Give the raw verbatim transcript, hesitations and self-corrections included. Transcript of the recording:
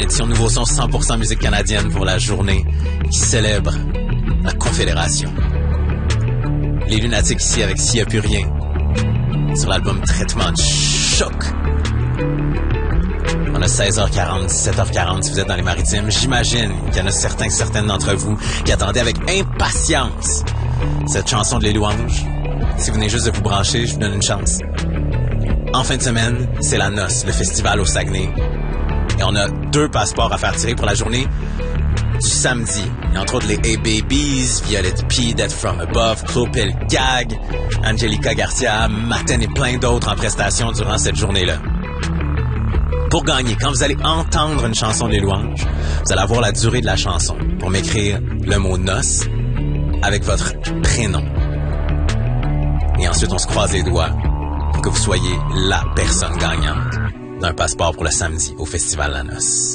édition Nouveau Son cent pour cent musique canadienne pour la journée qui célèbre la Confédération. Les Lunatiques ici avec S'il y a plus rien sur l'album Traitement de choc. On a seize heures quarante, dix-sept heures quarante si vous êtes dans les Maritimes. J'imagine qu'il y en a certains, certaines d'entre vous qui attendaient avec impatience cette chanson de Les Louanges. Si vous venez juste de vous brancher, je vous donne une chance. En fin de semaine, c'est la noce, le festival au Saguenay. Et on a deux passeports à faire tirer pour la journée du samedi. Et entre autres, les A-Babies, Violette P, Dead From Above, Clopil Gag, Angelica Garcia, Maten et plein d'autres en prestation durant cette journée-là. Pour gagner, quand vous allez entendre une chanson des louanges, vous allez avoir la durée de la chanson pour m'écrire le mot noce avec votre prénom. Et ensuite, on se croise les doigts pour que vous soyez la personne gagnante d'un passeport pour le samedi au Festival La Noce.